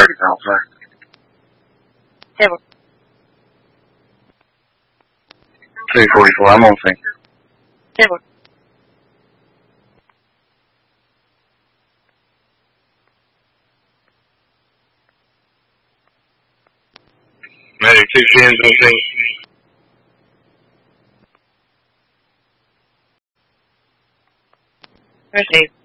target's outside. Table. 344, I'm on scene. Table. Medic 2 Shins on scene. Received.